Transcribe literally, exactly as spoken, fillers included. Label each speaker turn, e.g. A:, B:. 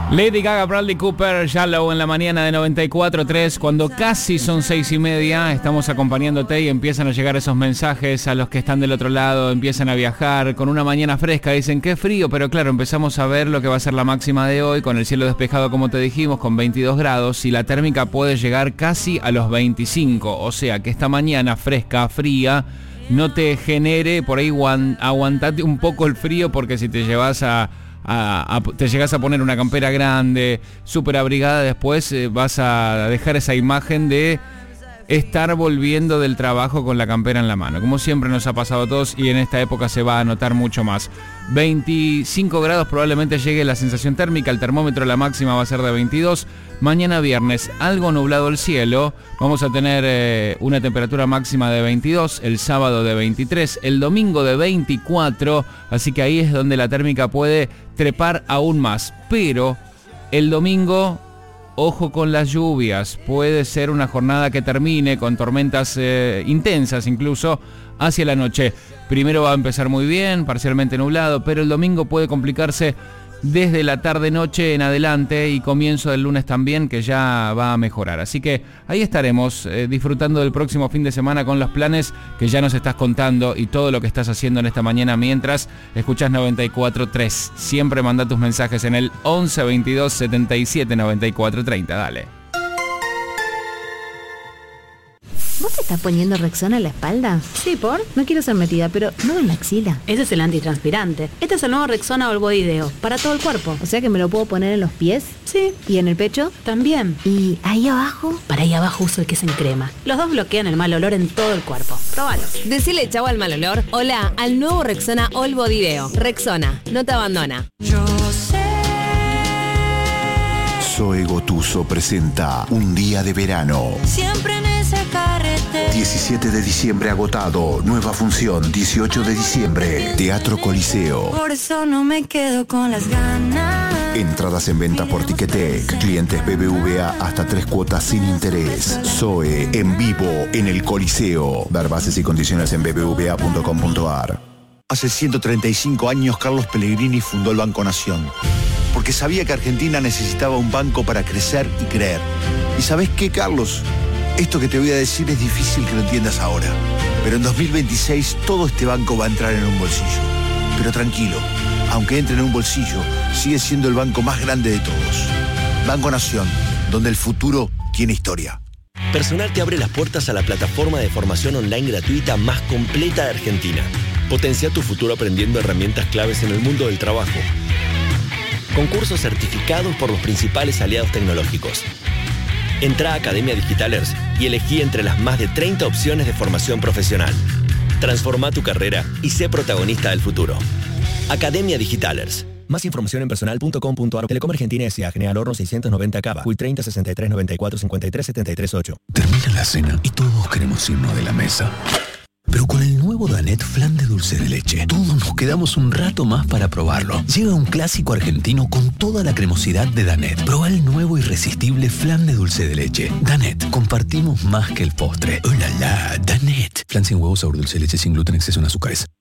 A: Lady Gaga, Bradley Cooper, Shallow en la mañana de noventa y cuatro punto tres. Cuando casi son seis y media, estamos acompañándote y empiezan a llegar esos mensajes a los que están del otro lado, empiezan a viajar con una mañana fresca. Dicen, qué frío, pero claro, empezamos a ver lo que va a ser la máxima de hoy, con el cielo despejado, como te dijimos, con veintidós grados, y la térmica puede llegar casi a los veinticinco. O sea, que esta mañana fresca, fría, no te genere, por ahí aguantate un poco el frío, porque si te llevas a... A, a, te llegas a poner una campera grande, súper abrigada, después eh, vas a dejar esa imagen de estar volviendo del trabajo con la campera en la mano, como siempre nos ha pasado a todos, y en esta época se va a notar mucho más. veinticinco grados probablemente llegue la sensación térmica, el termómetro la máxima va a ser de veintidós. Mañana viernes, algo nublado el cielo, vamos a tener eh, una temperatura máxima de veintidós, el sábado de veintitrés, el domingo de veinticuatro, así que ahí es donde la térmica puede trepar aún más. Pero el domingo, ojo con las lluvias, puede ser una jornada que termine con tormentas eh, intensas incluso hacia la noche. Primero va a empezar muy bien, parcialmente nublado, pero el domingo puede complicarse desde la tarde-noche en adelante, y comienzo del lunes también, que ya va a mejorar. Así que ahí estaremos eh, disfrutando del próximo fin de semana con los planes que ya nos estás contando y todo lo que estás haciendo en esta mañana mientras escuchás noventa y cuatro punto tres. Siempre manda tus mensajes en el once veintidós setenta y siete noventa y cuatro treinta. Dale.
B: ¿Vos te estás poniendo Rexona en la espalda?
C: Sí, ¿por?
B: No quiero ser metida, pero no en la axila.
C: Ese es el antitranspirante. Este es el nuevo Rexona All Body Deo, para todo el cuerpo.
B: O sea que me lo puedo poner en los pies.
C: Sí.
B: ¿Y en el pecho?
C: También.
B: ¿Y ahí abajo?
C: Para ahí abajo uso el que es en crema. Los dos bloquean el mal olor en todo el cuerpo. Próbalo.
D: Decile chau al mal olor. Hola al nuevo Rexona All Body Deo. Rexona, no te abandona.
E: Yo sé. Zoe Gotuso presenta Un día de verano.
F: Siempre en ese carrete.
E: diecisiete de diciembre agotado. Nueva función, dieciocho de diciembre. Teatro Coliseo.
F: Por eso no me quedo con las ganas.
E: Entradas en venta por Ticketek. Clientes B B V A hasta tres cuotas sin interés. Zoe en vivo en el Coliseo. Ver bases y condiciones en b b v a punto com punto a r.
G: Hace ciento treinta y cinco años Carlos Pellegrini fundó el Banco Nación, porque sabía que Argentina necesitaba un banco para crecer y creer. ¿Y sabés qué, Carlos? Esto que te voy a decir es difícil que lo entiendas ahora, pero en dos mil veintiséis todo este banco va a entrar en un bolsillo. Pero tranquilo, aunque entre en un bolsillo, sigue siendo el banco más grande de todos. Banco Nación, donde el futuro tiene historia.
H: Personal te abre las puertas a la plataforma de formación online gratuita más completa de Argentina. Potencia tu futuro aprendiendo herramientas claves en el mundo del trabajo. Con cursos certificados por los principales aliados tecnológicos. Entra a Academia Digitalers y elegí entre las más de treinta opciones de formación profesional. Transforma tu carrera y sé protagonista del futuro. Academia Digitalers. Más información en personal punto com punto a r. Telecom Argentina S A. General Horno seiscientos noventa Cava. Q treinta sesenta y tres noventa y cuatro cincuenta y tres setenta y tres ocho.
I: Termina la cena y todos queremos irnos de la mesa. Pero con el nuevo Danette Flan de dulce de leche, todos nos quedamos un rato más para probarlo. Llega un clásico argentino con toda la cremosidad de Danette. Proba el nuevo irresistible Flan de dulce de leche. Danette, compartimos más que el postre. ¡Oh, la, la! Danette. Flan sin huevos, sabor dulce de leche, sin gluten, exceso en azúcares.